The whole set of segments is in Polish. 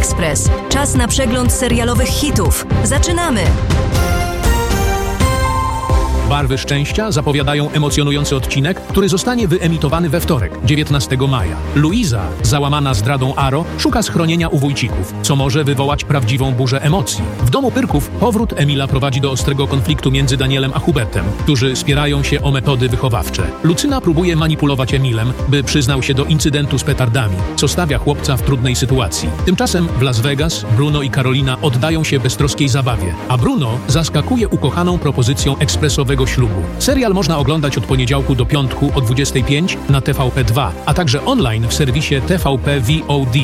Express. Czas na przegląd serialowych hitów. Zaczynamy! Barwy szczęścia zapowiadają emocjonujący odcinek, który zostanie wyemitowany we wtorek, 19 maja. Luiza, załamana zdradą Aro, szuka schronienia u wujcików, co może wywołać prawdziwą burzę emocji. W domu Pyrków powrót Emila prowadzi do ostrego konfliktu między Danielem a Hubertem, którzy spierają się o metody wychowawcze. Lucyna próbuje manipulować Emilem, by przyznał się do incydentu z petardami, co stawia chłopca w trudnej sytuacji. Tymczasem w Las Vegas Bruno i Karolina oddają się beztroskiej zabawie, a Bruno zaskakuje ukochaną propozycją ekspresowego ślubu. Serial można oglądać od poniedziałku do piątku o 25 na TVP2, a także online w serwisie TVP VOD.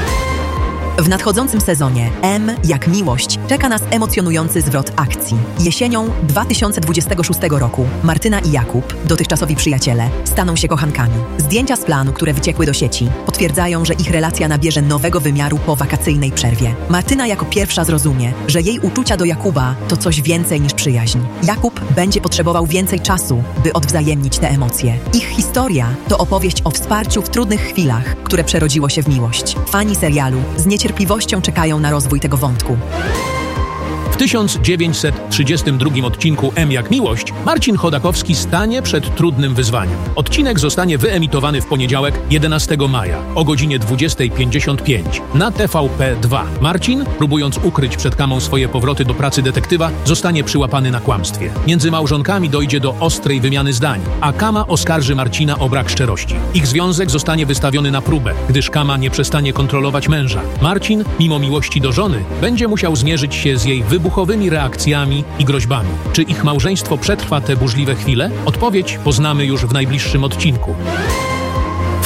W nadchodzącym sezonie M jak miłość czeka nas emocjonujący zwrot akcji. Jesienią 2026 roku Martyna i Jakub, dotychczasowi przyjaciele, staną się kochankami. Zdjęcia z planu, które wyciekły do sieci, potwierdzają, że ich relacja nabierze nowego wymiaru po wakacyjnej przerwie. Martyna jako pierwsza zrozumie, że jej uczucia do Jakuba to coś więcej niż przyjaźń. Jakub będzie potrzebował więcej czasu, by odwzajemnić te emocje. Ich historia to opowieść o wsparciu w trudnych chwilach, które przerodziło się w miłość. Fani serialu z niecierpliwością czekają na rozwój tego wątku. W 1932 odcinku M jak miłość Marcin Chodakowski stanie przed trudnym wyzwaniem. Odcinek zostanie wyemitowany w poniedziałek 11 maja o godzinie 20:55 na TVP2. Marcin, próbując ukryć przed Kamą swoje powroty do pracy detektywa, zostanie przyłapany na kłamstwie. Między małżonkami dojdzie do ostrej wymiany zdań, a Kama oskarży Marcina o brak szczerości. Ich związek zostanie wystawiony na próbę, gdyż Kama nie przestanie kontrolować męża. Marcin, mimo miłości do żony, będzie musiał zmierzyć się z jej wybuchowymi reakcjami i groźbami. Czy ich małżeństwo przetrwa te burzliwe chwile? Odpowiedź poznamy już w najbliższym odcinku. W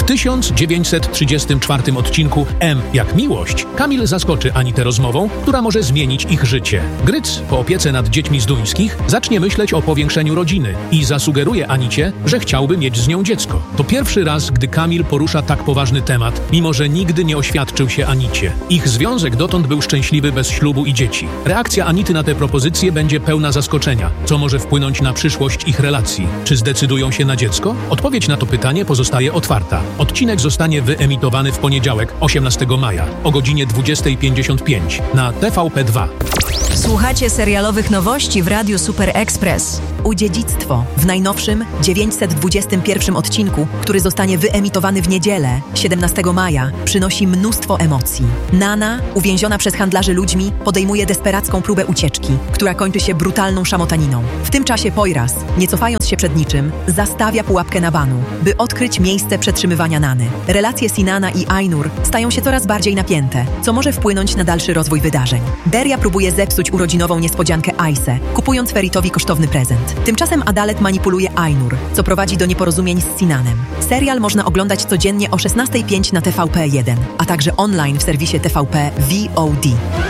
1934 odcinku M jak miłość Kamil zaskoczy Anitę rozmową, która może zmienić ich życie. Gryc, po opiece nad dziećmi z Duńskich, zacznie myśleć o powiększeniu rodziny i zasugeruje Anicie, że chciałby mieć z nią dziecko. To pierwszy raz, gdy Kamil porusza tak poważny temat, mimo że nigdy nie oświadczył się Anicie. Ich związek dotąd był szczęśliwy bez ślubu i dzieci. Reakcja Anity na tę propozycję będzie pełna zaskoczenia, co może wpłynąć na przyszłość ich relacji. Czy zdecydują się na dziecko? Odpowiedź na to pytanie pozostaje otwarta. Odcinek zostanie wyemitowany w poniedziałek, 18 maja, o godzinie 20:55 na TVP2. Słuchacie serialowych nowości w Radiu Super Express. Dziedzictwo w najnowszym 921 odcinku, który zostanie wyemitowany w niedzielę, 17 maja, przynosi mnóstwo emocji. Nana, uwięziona przez handlarzy ludźmi, podejmuje desperacką próbę ucieczki, która kończy się brutalną szamotaniną. W tym czasie Poiras, nie cofając się przed niczym, zastawia pułapkę na Banu, by odkryć miejsce przetrzymywania Nany. Relacje Sinana i Ainur stają się coraz bardziej napięte, co może wpłynąć na dalszy rozwój wydarzeń. Deria próbuje zepsuć urodzinową niespodziankę Aisę, kupując Feritowi kosztowny prezent. Tymczasem Adalet manipuluje Ainur, co prowadzi do nieporozumień z Sinanem. Serial można oglądać codziennie o 16:05 na TVP1, a także online w serwisie TVP VOD.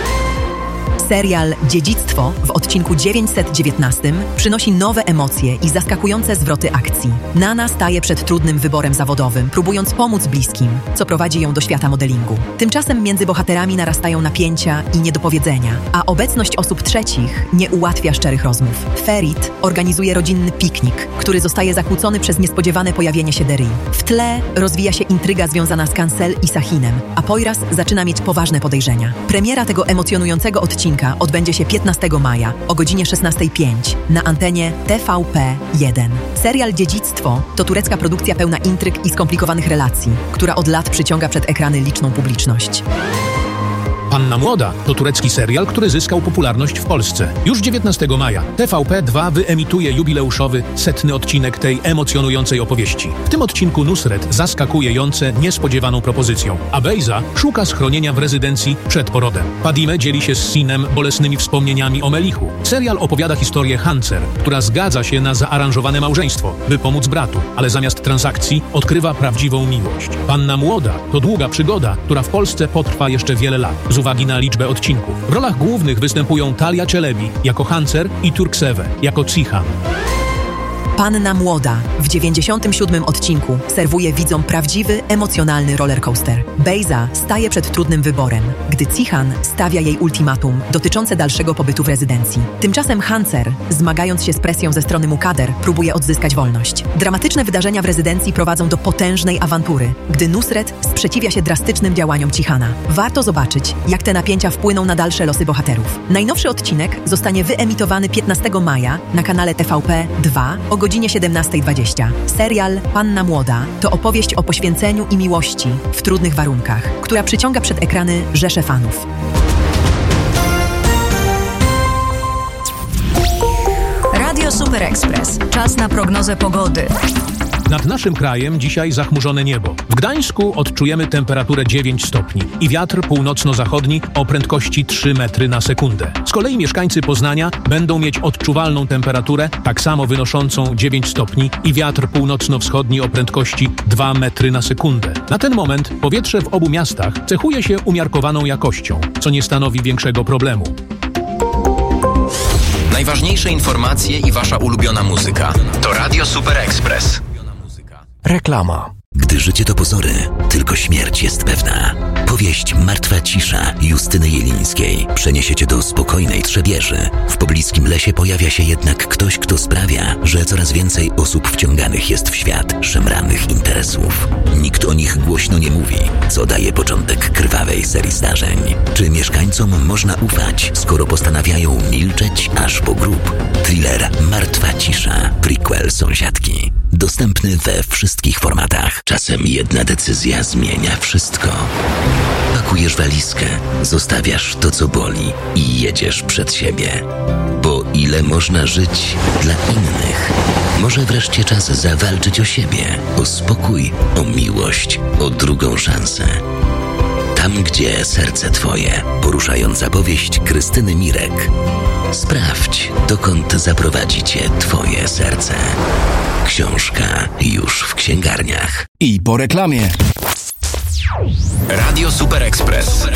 Serial Dziedzictwo w odcinku 919 przynosi nowe emocje i zaskakujące zwroty akcji. Nana staje przed trudnym wyborem zawodowym, próbując pomóc bliskim, co prowadzi ją do świata modelingu. Tymczasem między bohaterami narastają napięcia i niedopowiedzenia, a obecność osób trzecich nie ułatwia szczerych rozmów. Ferit organizuje rodzinny piknik, który zostaje zakłócony przez niespodziewane pojawienie się Derii. W tle rozwija się intryga związana z Cancel i Sahinem, a Poiras zaczyna mieć poważne podejrzenia. Premiera tego emocjonującego odcinka odbędzie się 15 maja o godzinie 16:05 na antenie TVP1. Serial Dziedzictwo to turecka produkcja pełna intryg i skomplikowanych relacji, która od lat przyciąga przed ekrany liczną publiczność. Panna Młoda to turecki serial, który zyskał popularność w Polsce. Już 19 maja TVP2 wyemituje jubileuszowy 100. odcinek tej emocjonującej opowieści. W tym odcinku Nusret zaskakuje jące niespodziewaną propozycją, a Bejza szuka schronienia w rezydencji przed porodem. Padime dzieli się z Sinem bolesnymi wspomnieniami o Melichu. Serial opowiada historię Hancer, która zgadza się na zaaranżowane małżeństwo, by pomóc bratu, ale zamiast transakcji odkrywa prawdziwą miłość. Panna Młoda to długa przygoda, która w Polsce potrwa jeszcze wiele lat. Z uwagi na liczbę odcinków. W rolach głównych występują Talia Czelebi jako Hancer i Turksewe jako Cihan. Panna Młoda w 97. odcinku serwuje widzom prawdziwy, emocjonalny rollercoaster. Bejza staje przed trudnym wyborem, gdy Cihan stawia jej ultimatum dotyczące dalszego pobytu w rezydencji. Tymczasem Hancer, zmagając się z presją ze strony Mukader, próbuje odzyskać wolność. Dramatyczne wydarzenia w rezydencji prowadzą do potężnej awantury, gdy Nusret sprzeciwia się drastycznym działaniom Cihana. Warto zobaczyć, jak te napięcia wpłyną na dalsze losy bohaterów. Najnowszy odcinek zostanie wyemitowany 15 maja na kanale TVP 2 o godzinie 17:20. Serial Panna Młoda to opowieść o poświęceniu i miłości w trudnych warunkach, która przyciąga przed ekrany rzesze fanów. Radio Super Express. Czas na prognozę pogody. Nad naszym krajem dzisiaj zachmurzone niebo. W Gdańsku odczujemy temperaturę 9 stopni i wiatr północno-zachodni o prędkości 3 metry na sekundę. Z kolei mieszkańcy Poznania będą mieć odczuwalną temperaturę tak samo wynoszącą 9 stopni i wiatr północno-wschodni o prędkości 2 metry na sekundę. Na ten moment powietrze w obu miastach cechuje się umiarkowaną jakością, co nie stanowi większego problemu. Najważniejsze informacje i wasza ulubiona muzyka to Radio Super Express. Reklama. Gdy życie to pozory, tylko śmierć jest pewna. Powieść Martwa cisza Justyny Jelińskiej przeniesie cię do spokojnej Trzebieży. W pobliskim lesie pojawia się jednak ktoś, kto sprawia, że coraz więcej osób wciąganych jest w świat szemranych interesów. Nikt o nich głośno nie mówi, co daje początek krwawej serii zdarzeń. Czy mieszkańcom można ufać, skoro postanawiają milczeć aż po grób? Thriller Martwa cisza, prequel Sąsiadki. Dostępny we wszystkich formatach. Czasem jedna decyzja zmienia wszystko. Pakujesz walizkę, zostawiasz to, co boli i jedziesz przed siebie. Bo ile można żyć dla innych? Może wreszcie czas zawalczyć o siebie, o spokój, o miłość, o drugą szansę. Tam, gdzie serce twoje. Poruszająca powieść Krystyny Mirek. Sprawdź, dokąd zaprowadzi cię twoje serce. Książka już w księgarniach. I po reklamie. Radio Super Express.